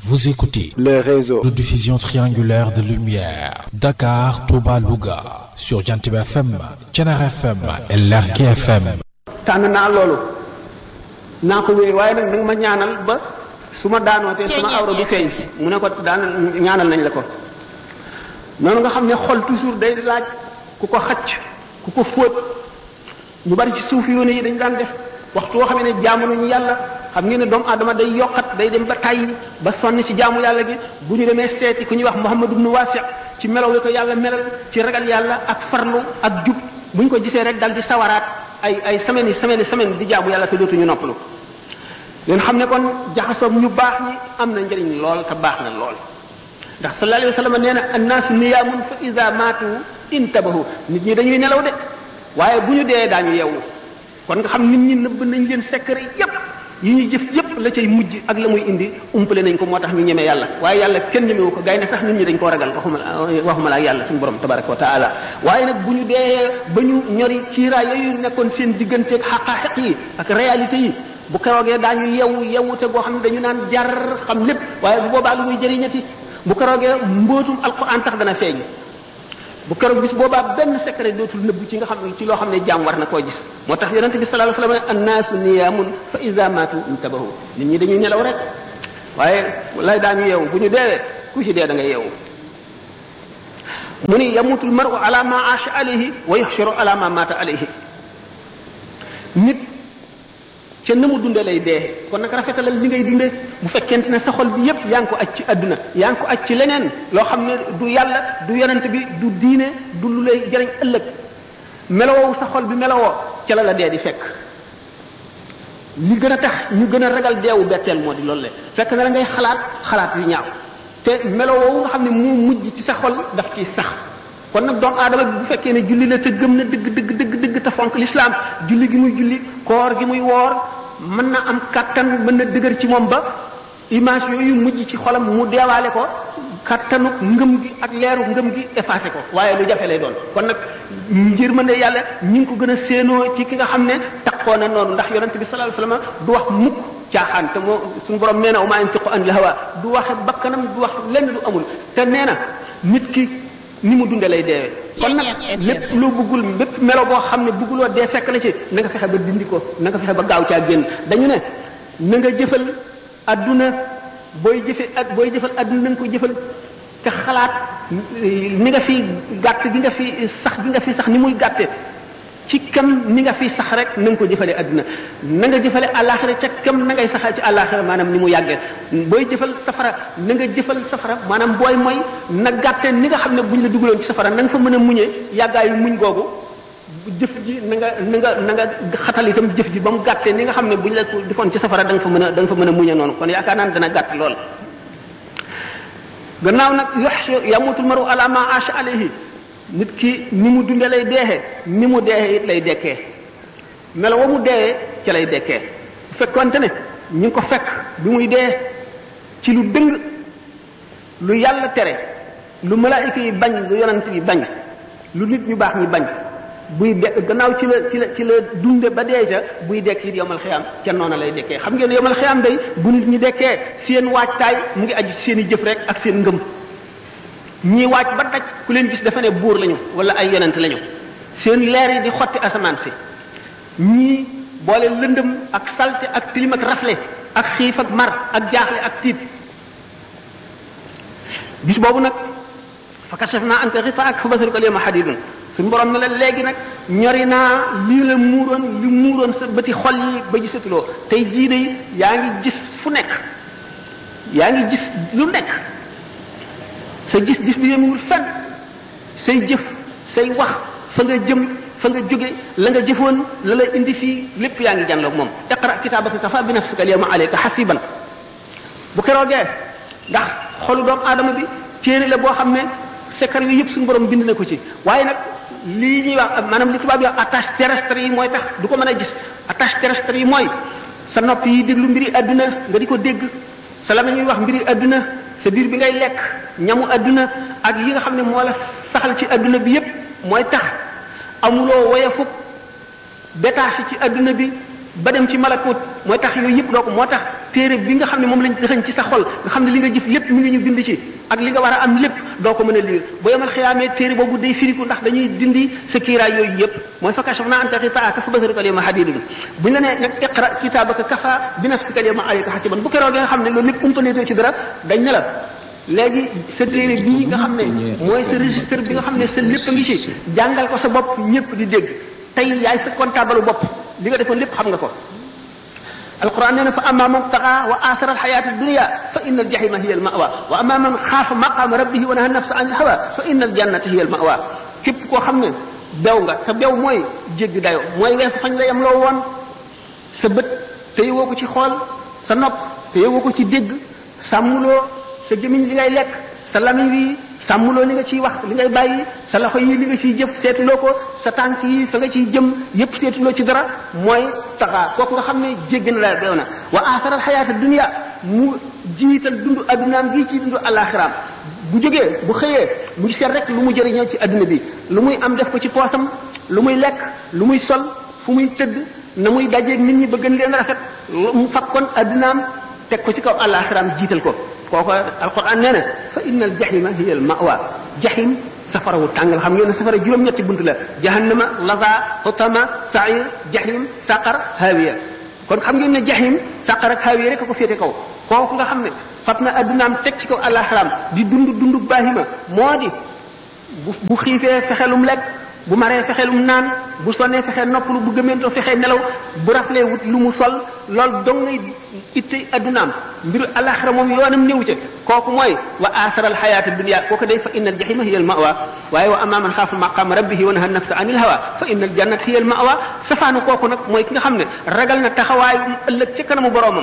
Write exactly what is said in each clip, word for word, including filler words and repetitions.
Vous écoutez le réseau de diffusion triangulaire de lumière Dakar, Touba, Louga sur Jantib F M, Thiénaba F M et Lergui F M. tànn naa loolu naa ko wéer waaye nag nag ma ñaanal ba su ma daanootee sama awra du feeñ mu ne ko daan ñaanal nañ la ko noonu nga xam ne xol toujours day laaj ku ko xacc ku ko fóot ñu bari ci suuf yoone yi dañ daan def waxtu woo xam ne jaamu nañu yàlla xam ngeen ne doomu aadama day yokkat day dem ba tàyyi ba sonn ci jaamu yàlla gi bu ñu demee seeti ku ñuy wax Muhammad ibn Wasi' ci melaw wi ko yàlla melal ci ragal yàlla ak farlu ak jub bu ñu ko gisee rek dal di sawaraat ay ay semaines yi semaines yi semaines di jaamu yàlla te dootuñu noppalu leen xam ne kon jaxasoog ñu baax ñi am na njëriñ lool te baax na lool ndax sallallahu alayhi wa sallam nee na annaasu niyaamun fa iza maatu intabahu nit ñi dañuy nelaw de waaye bu ñu dee daañu yeewu kon nga xam nit ñi nëbb nañ leen secret yépp yi ñuy jëf yépp la cay mujj ak la muy indi umpale nañ ko moo tax ñu ñeme yàlla waaye yàlla kenn ñemewu ko gaynde sax nit ñi dañ koo ragal waxuma waxuma la ak yàlla suñu borom tabaraka wa taala waaye nag bu ñu dee ba ñu ñori ciiraay yooyu nekkoon seen digganteeg xaqaaxiq yi ak réalité yi bu keroogee daañu yewu yewute goo xam ne dañu naan jar xam lépp waaye bu boobaa lu muy jëriñati bu keroogee mbóotum alquran tax dana feeñ bu keroog bis boobaa benn secret dootul nëbbu ci nga xam ne ci loo xam ne jaam war na koo gis moo tax yonente bi sallallahu alayhi wasallam annaasu niyaamun fa iza maatu intabahu nit ñi dañuy nelaw rek waaye lay daañu yeewu bu ñu deewee ku ci dee da nga yeewu mu ni yamutul mar'u ala ma aasha alayhi wa yuhsharu ala ma maata alayhi nit ca na mu dunde lay dee kon nag rafetalal li ngay dunde bu fekkente ne sa xol bi yépp yaa ngi ko aj ci àdduna yaa ngi ko aj ci leneen loo xam ne du yàlla du yonent bi du diine du lu lay jëriñ ëllëg melowoo sa xol bi melowoo ca la la dee di fekk li gën a tax ñu gën a ragal deewu betteel moo di loolu le fekk na la ngay xalaat xalaat yu ñaaw te melowoo nga xam ne moo mujj ci sa xol daf ciy sax kon nag doomu aadama bi bu fekkee ne julli la te gëm na dëgg dëgg dëgg dëgg te fonk l'islam julli gi muy julli koor gi muy woor mën na am kattan mën na dëgër ci moom ba image yooyu mujj ci xolam mu deewaale ko kattanu ngëm gi ak leeru ngëm gi effacé ko waaye lu jafe lay doon kon nag njër mën ne yàlla ñi ngi ko gën a séenoo ci ki nga xam ne taxoo na noonu ndax yonent bi sallallahu alayhi wasallam du wax mukk caaxaan te moo suñu borom nee na wa maa yantiqu anil hawa du waxe bakkanam du wax lenn lu amul te nee na nit ki ni mu dunde lay deewee kon nag lépp loo bëggul lépp melo boo xam ne bëgguloo dee fekk la ci na nga fexe ba dindi ko na nga fexe ba gaaw caa génn dañu ne na nga jëfal adduna booy jëfe ak booy jëfal adduna na nga ko jëfal te xalaat ni nga fi gàtt gi nga fi sax gi nga fi sax ni muy gàtte ci kam ni nga fi sax rek na nga ko jëfale adduna na nga jëfale àllaaxira ca kam na ngay saxal ci àllaaxira maanaam ni mu yàggee booy jëfal safara na nga jëfal safara maanaam booy mooy na gàtte ni nga xam ne bu ñu la dugaloon ci safara na nga fa mën a muñee yàggaayu muñ googu jëf ji na nga na nga na nga xatal itam jëf ji ba mu gàttee ni nga xam ne bu ñu la defoon ci safara da nga fa mën a da nga fa mën a muñee noonu kon yaakaar naa ne dana gàtt lool gannaaw nag yox yamutul maru ala ma aasha alayhi nit ki ni mu dunde lay deexee ni mu deexee it lay dekkee melo wa mu deewee ca lay dekkee bu fekkonte ne ñu ngi ko fekk bi muy dee ci lu dëng lu yàlla tere lu malaayika yi bañ lu yonent yi bañ lu nit ñu baax ñi bañ buy de gannaaw ci la ci la ci la dunde ba dee ca buy dekk it yomal xiyaam ca noona lay dekkee xam ngeen yomal xiyaam day bu nit ñi dekkee seen waajtaay mu ngi aju seen i jëf rek ak seen ngëm ñii waaj ba daj ku leen gis dafa ne buur lañu wala ay yonent lañu seen leer yi di xotti asamaan si ñii boole lëndëm ak salte ak tilim ak rafle ak xiif ak mar ak jaaxle ak tiit bis boobu nag fa kashafna anka ghitaa'aka fa basaruka al-yawma hadiidun suñu borom ne la léegi nag ñori naa lii la muuroon li muuroon sa bëti xol yi ba gisatuloo tey jii de yaa ngi gis fu nekk yaa ngi gis lu nekk sa gis-gis bi yemul fenn say jëf say wax fa nga jëm fa nga jóge la nga jëfoon la la indi fii lépp yaa ngi jànloog moom iqra kitaabaka kafaa bi nafsika al-yawma alayka hasiban bu keroogee ndax xolu doomu aadama bi téere la boo xam ne secret yi yëpp suñu borom bind na ko ci waaye nag lii ñuy wax maanaam li tubaab yi wax attache terrestre yi mooy tax du ko mën a gis attache terrestre yi mooy sa nopp yi déglu mbiri adduna nga di ko dégg sa la ñuy wax mbiri adduna sa biir bi ngay lekk ñamu adduna ak yi nga xam ne moo la saxal ci adduna bi yépp mooy tax amuloo woye fukk détaché ci adduna bi ba dem ci malakut mooy tax yooyu yëpp doo ko moo tax téere bi nga xam ne moom lañ dëxañ ci sa xol nga xam ne li nga jëf lépp mi ngi ñu bind ci ak li nga war a am lépp doo ko mën a liir bu yemal xiyaamee téere boobu day firiku ndax dañuy dindi sa kiiraay yooyu yëpp mooy fa kashafnaa anka ghitaa'aka fa basaruka al-yawma hadiidun buñ la nee nag iqra kitaabaka kafaa bi nafsika al-yawma alayka hasiiban bu keroogee nga xam ne loolu lépp umpaleetoo ci dara dañ ne la léegi sa téere bii nga xam ne mooy sa registre bi nga xam ne sa lépp a ngi ci jàngal ko sa bopp ñëpp di dégg tey yaay sa comptable bopp li nga defoon lépp xam nga ko alquran nee na fa amma man taxa wa asara alxayata dunia fa inna aljahima hiya almawa wa amma man xaafa maqama rabbihi wa naha nafsa an alhawa fa inna aljannata hiya almawa képp koo xam ne bew nga te bew mooy jéggi dayo mooy weesu fañ la yem loo woon sa bët te yowoo ko ci xool sa nopp te yowoo ko ci dégg sàmmuloo sa gémmiñ li ngay lekk sa lamiñ wi sàmmuloo li nga ciy wax li ngay bàyyi sa loxo yi li nga ciy jëf seetuloo ko sa tànk yi fa nga ciy jëm yépp seetuloo ci dara mooy taxaa kooku nga xam ne jéggi na la beew na wa asaral xayaata dunia mu jiital dund addunaam gii ci dund alaxiraam bu jógee bu xëyee mu ngi seet rek lu mu jëriñoo ci adduna bi lu muy am def ko ci poosam lu muy lekk lu muy sol fu muy tëdd na muy dajeeg nit ñi ba gën leen rafet mu fakkoon addunaam teg ko ci kaw alaxiraam jiital ko kooku alquran nee na fa inna al jahima hiya al mawa jahim safara wu tàngal xam ngeen ne safara juróom-ñetti bunt la jahannama laza hutama sair jahim saqar hawiya kon xam ngeen ne jahim saqar ak hawiya rek ko féete kaw kooku nga xam ne fat na addunaam teg ci kaw alaxiraam di dund dund baahima moo di bu bu xiifee fexelum lekk bu maree fexelum naan bu sonnee fexee noppalu bu gëmeentoo fexee nelaw bu raflee wut lu mu sol loolu dong ngay itte addunaam mbiru alaxira moom yoonam néew ca kooku mooy wa asaral xayaata dunia kooku day fa inna al jahima hiya al mawa waaye wa amma man xaafa maqama rabbihi wa naha nafsa anil hawa fa inna al jannata hiya al mawa safaanu kooku nag mooy ki nga xam ne ragal na taxawaayu ëllëg ca kanamu boroomam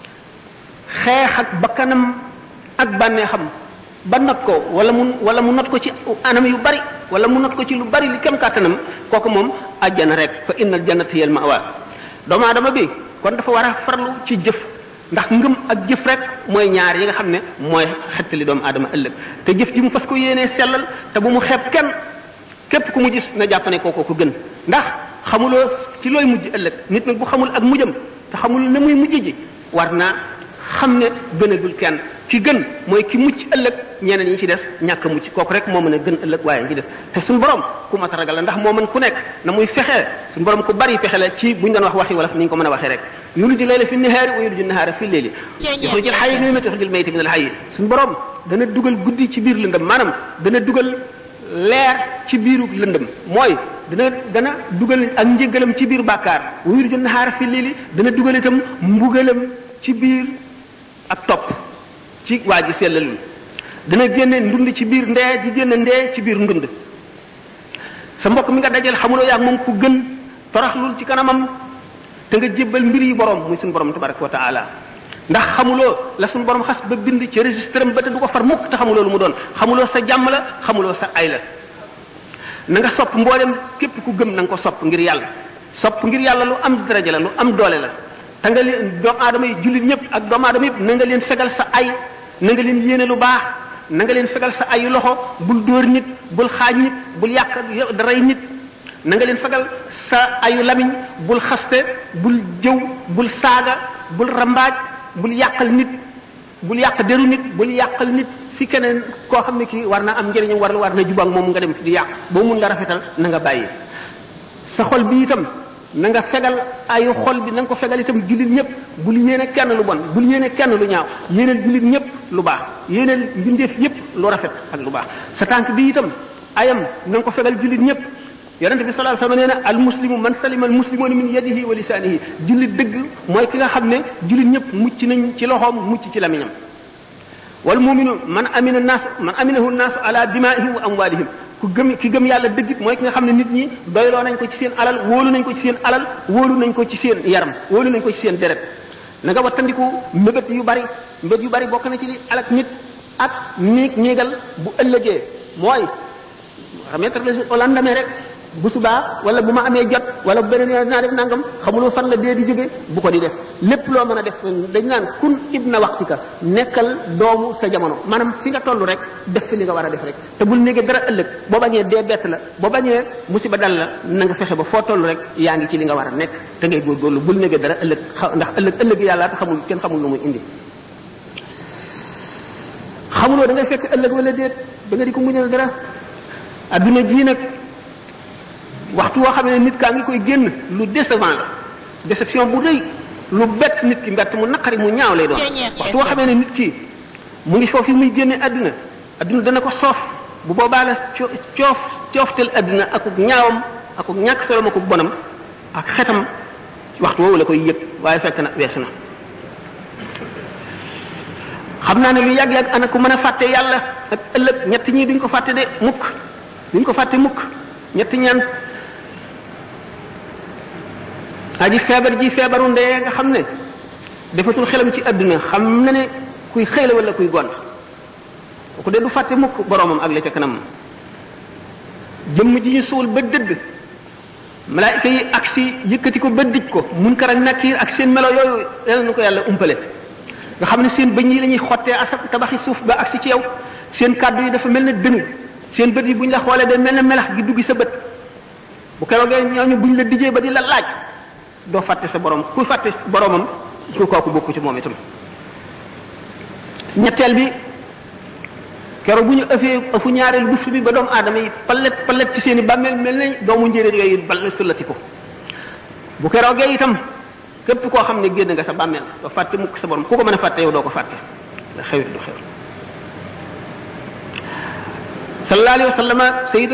xeex ak bakkanam ak bànneexam ba not ko wala mu wala mu not ko ci anam yu bari wala mu not ko ci lu bari li kem kàttanam kooku moom àjjana rek fa innal jannata hiya al ma'wa doomu aadama bi kon dafa war a farlu ci jëf ndax ngëm ak jëf rek mooy ñaar yi nga xam ne mooy xettali doomu aadama ëllëg te jëf ji mu fas ko yéenee sellal te bu mu xeeb kenn képp ku mu gis na jàpp ne kookoo ko gën ndax xamuloo ci looy mujj ëllëg nit nag bu xamul ak mujjam te xamul ne muy mujj ji war naa xam ne gënagul kenn ki gën mooy ki mucc ëllëg ñeneen ñi ci des ñàkk a mucc kooku rek moo mën a gën ëllëg waaye ñi ci des te suñu borom ku mat a ragal la ndax moo mën ku nekk na muy fexee suñu borom ku bari fexe la ci buñu doon wax waxi wala ni ñu ko mën a waxee rek yuliju layla fi nahaari wa yuliju nahaara fi layli yuxrijul hayya minal mayyiti wa yuxrijul mayyita minal hayyi suñu borom dana dugal guddi ci biir lëndëm maanaam dana dugal leer ci biiru lëndëm mooy dana dana dugal ak njëgalam ci biir bàkkaar wa yuliju nahaara fi layli dana dugal itam mbugalam ci biir ak topp ci waa ji sellalul dana génne ndund ci biir ndee di génne ndee ci biir ndund sa mbokk mi nga dajal xamuloo yaag moom ku gën toroxlul ci kanamam te nga jébbal mbir yi borom muy suñu borom tabaraka wa taala ndax xamuloo la suñu borom xas ba bind ci registre am ba te du ko far mukk te xamuloo lu mu doon xamuloo sa jàmm la xamuloo sa ay la na nga sopp mboolem képp ku gëm na nga ko sopp ngir yàlla sopp ngir yàlla lu am daraja la lu am doole la te nga leen doomu aadama yi jullit ñëpp ak doomu aadama yëpp na nga leen fegal sa ay na nga leen yéene lu baax na nga leen fegal sa ayu loxo bul dóor nit bul xaaj nit bul yàq daray nit na nga leen fegal sa ayu lamiñ bul xaste bul jëw bul saaga bul rambaaj bul yàqal nit bul yàq deru nit bul yàqal nit fi keneen koo xam ne kii war na am njëriñam war war na jubak moom nga dem fi di yàq boo mun nga rafetal na nga bàyyi sa xol bi itam na nga fegal ayu xol bi na nga ko fegal itam jullit ñëpp bul yéene kenn lu bon bul yéene kenn lu ñaaw yéeneel jullit ñëpp lu baax yéeneel mbindeef yëpp lu rafet ak lu baax sa tànk bi itam ayam na nga ko fegal jullit ñëpp yonente bi sallallahu alayhi wasallam nee na al muslimu man salima al muslimuna min yadihi wa lisanihi jullit dëgg mooy ki nga xam ne jullit ñëpp mucc nañ ci loxoom mucc ci lamiñam wal muminu man amina naas man aminahu naasu ala dimaihim wa amwalihim ku gëm ki gëm yàlla dëggit mooy ki nga xam ne nit ñi doyloo nañ ko ci seen alal wóolu nañ ko ci seen alal wóolu nañ ko ci seen yaram wóolu nañ ko ci seen deret na nga wattandiku mbëgët yu bari mbëgët yu bari bokk na ci li alak nit ak niig niigal bu ëllëgee mooy remettre les au lendemain rek bu subaa wala bu ma amee jot wala bu beneen yoon naa def nangam xamuloo fan la dee di jóge bu ko di def lépp loo mën a def dañ naan kun ibna waxtika nekkal doomu sa jamono maanaam fi nga toll rek def fi li nga war a def rek te bul négee dara ëllëg boo bañee dee bett la boo bañee musiba dal la na nga fexe ba foo toll rek yaa ngi ci li nga war a nekk te ngay góorgóorlu bul négee dara ëllëg ndax ëllëg ëllëg yàlla te xamul kenn xamul lu muy indi xamuloo da ngay fekk ëllëg wala déet da nga di ko muñal dara adduna jii nag waxtu woo xam ne nit kaa ngi koy génn lu décevant la déception bu rëy lu bett nit ki mbett mu naqari mu ñaaw lay doon waxtu woo xam ne nit ki mu ngi foofu muy génne adduna adduna dana ko soof bu boobaa la coof cooftel adduna akuk ñaawam akuk ñàkk solom akuk bonam ak xetam waxtu woowu la koy yëg waaye fekk na weesu na xam naa ne lu yàgg-yàgg ana ku mën a fàtte yàlla ak ëllëg ñett ñii duñ ko fàtte de mukk duñ ko fàtte mukk ñett ñaan aji feebar ji feebaru ndee nga xam ne defatul xelam ci àdduna xam na ne kuy xëy la wala kuy gont kooku de du fàtte mukk boroomam ak la ca kanam jëmm ji ñu suul ba dëdd malaayika yi ak si yëkkati ko ba dij ko munkar ak nakiir ak seen melo yooyu yàlla nu ko yàlla umpale nga xam ne seen bëñ yi la ñuy xottee asab tabaxi suuf ba ak si ci yow seen kàddu yi dafa mel ne dënu seen bët yi bu ñu la xoolee day mel ne melax gi duggi sa bët bu keroogee ñooñu bu ñu la dijee ba di la laaj doo fàtte sa borom ku fàtte boromam ku kooku bokku ci moom itam ñetteel bi keroog bu ñu ëffee ëfu ñaareel buftu bi ba doomu aadama yi palet palet ci seen i bàmmeel mel ne doomu njéeréer yooyu bal sullati ko bu keroogee itam képp koo xam ne génn nga sa bàmmeel doo fàtte mukk sa borom ku ko mën a fàtte yow doo ko fàtte la xewit du xew sallallahu alayhi wa sallam